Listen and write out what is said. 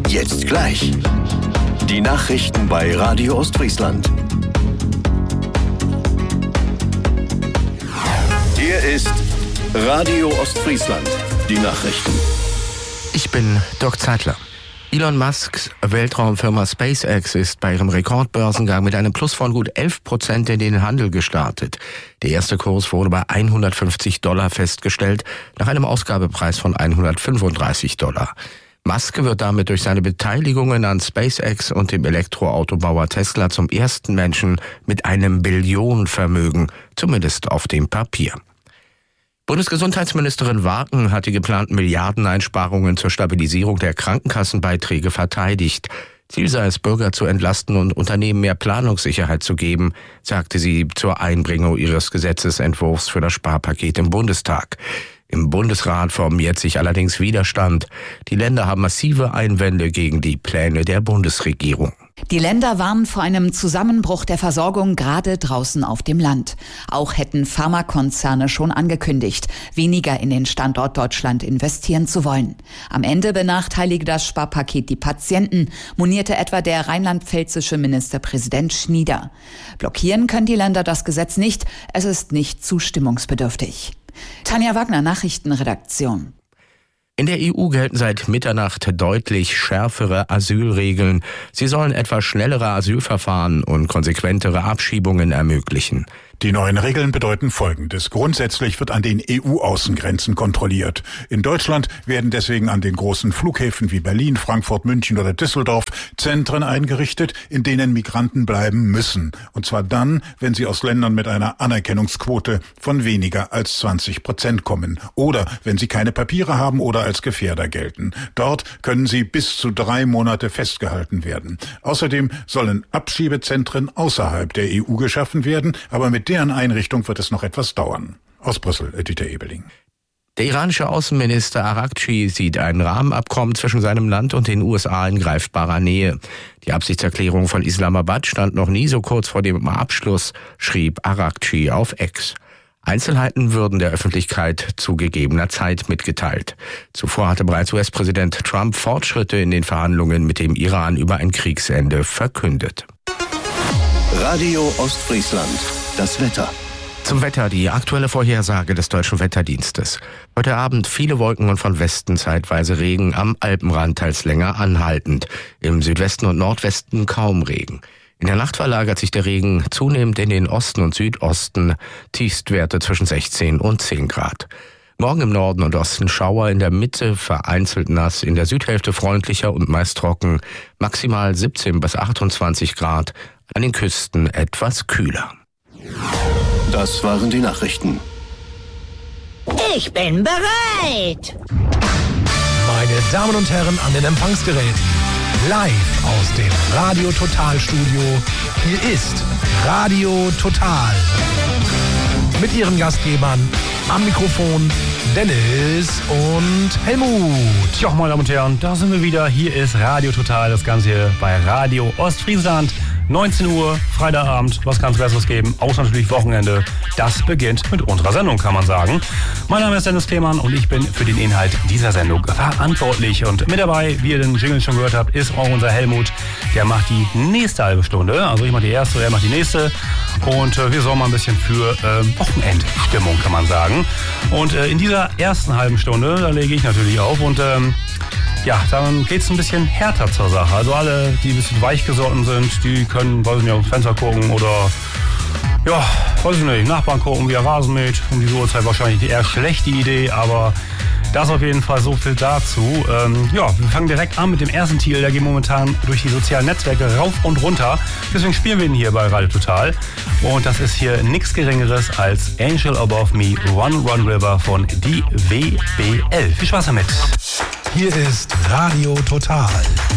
Jetzt gleich. Die Nachrichten bei Radio Ostfriesland. Hier ist Radio Ostfriesland. Die Nachrichten. Ich bin Dirk Zeitler. Elon Musks Weltraumfirma SpaceX ist bei ihrem Rekordbörsengang mit einem Plus von gut 11% in den Handel gestartet. Der erste Kurs wurde bei $150 festgestellt, nach einem Ausgabepreis von $135. Musk wird damit durch seine Beteiligungen an SpaceX und dem Elektroautobauer Tesla zum ersten Menschen mit einem Billionenvermögen, zumindest auf dem Papier. Bundesgesundheitsministerin Warken hat die geplanten Milliardeneinsparungen zur Stabilisierung der Krankenkassenbeiträge verteidigt. Ziel sei es, Bürger zu entlasten und Unternehmen mehr Planungssicherheit zu geben, sagte sie zur Einbringung ihres Gesetzesentwurfs für das Sparpaket im Bundestag. Im Bundesrat formiert sich allerdings Widerstand. Die Länder haben massive Einwände gegen die Pläne der Bundesregierung. Die Länder warnen vor einem Zusammenbruch der Versorgung gerade draußen auf dem Land. Auch hätten Pharmakonzerne schon angekündigt, weniger in den Standort Deutschland investieren zu wollen. Am Ende benachteilige das Sparpaket die Patienten, monierte etwa der rheinland-pfälzische Ministerpräsident Schnieder. Blockieren können die Länder das Gesetz nicht, es ist nicht zustimmungsbedürftig. Tanja Wagner, Nachrichtenredaktion. In der EU gelten seit Mitternacht deutlich schärfere Asylregeln. Sie sollen etwa schnellere Asylverfahren und konsequentere Abschiebungen ermöglichen. Die neuen Regeln bedeuten Folgendes. Grundsätzlich wird an den EU-Außengrenzen kontrolliert. In Deutschland werden deswegen an den großen Flughäfen wie Berlin, Frankfurt, München oder Düsseldorf Zentren eingerichtet, in denen Migranten bleiben müssen. Und zwar dann, wenn sie aus Ländern mit einer Anerkennungsquote von weniger als 20% kommen. Oder wenn sie keine Papiere haben oder als Gefährder gelten. Dort können sie bis zu 3 Monate festgehalten werden. Außerdem sollen Abschiebezentren außerhalb der EU geschaffen werden, aber mit deren Einrichtung wird es noch etwas dauern. Aus Brüssel, Dieter Ebeling. Der iranische Außenminister Arakci sieht ein Rahmenabkommen zwischen seinem Land und den USA in greifbarer Nähe. Die Absichtserklärung von Islamabad stand noch nie so kurz vor dem Abschluss, schrieb Arakci auf X. Einzelheiten würden der Öffentlichkeit zu gegebener Zeit mitgeteilt. Zuvor hatte bereits US-Präsident Trump Fortschritte in den Verhandlungen mit dem Iran über ein Kriegsende verkündet. Radio Ostfriesland. Das Wetter. Zum Wetter die aktuelle Vorhersage des Deutschen Wetterdienstes. Heute Abend viele Wolken und von Westen zeitweise Regen, am Alpenrand teils länger anhaltend. Im Südwesten und Nordwesten kaum Regen. In der Nacht verlagert sich der Regen zunehmend in den Osten und Südosten. Tiefstwerte zwischen 16 und 10 Grad. Morgen im Norden und Osten Schauer, in der Mitte vereinzelt nass, in der Südhälfte freundlicher und meist trocken. Maximal 17 bis 28 Grad, an den Küsten etwas kühler. Das waren die Nachrichten. Ich bin bereit. Meine Damen und Herren an den Empfangsgeräten, live aus dem Radio Total Studio, hier ist Radio Total. Mit ihren Gastgebern am Mikrofon Dennis und Helmut. Ja, meine Damen und Herren, da sind wir wieder. Hier ist Radio Total, das Ganze hier bei Radio Ostfriesland. 19 Uhr, Freitagabend, was kann es Besseres geben, außer natürlich Wochenende. Das beginnt mit unserer Sendung, kann man sagen. Mein Name ist Dennis Klemann und ich bin für den Inhalt dieser Sendung verantwortlich. Und mit dabei, wie ihr den Jingle schon gehört habt, ist auch unser Helmut. Der macht die nächste halbe Stunde. Also ich mache die erste, er macht die nächste. Und wir sorgen mal ein bisschen für Wochenendstimmung, kann man sagen. Und in dieser ersten halben Stunde, da lege ich natürlich auf und ja, dann geht es ein bisschen härter zur Sache. Also alle, die ein bisschen weichgesotten sind, die können, weiß ich nicht, aufs Fenster gucken oder, ja, weiß ich nicht, Nachbarn gucken, wie er Rasen mäht. Um diese Uhrzeit wahrscheinlich die eher schlechte Idee, aber das auf jeden Fall so viel dazu. Ja, wir fangen direkt an mit dem ersten Titel. Der geht momentan durch die sozialen Netzwerke rauf und runter. Deswegen spielen wir ihn hier bei Radio Total. Und das ist hier nichts Geringeres als Angel Above Me, Run Run River von die WBL. Viel Spaß damit. Hier ist Radio Total.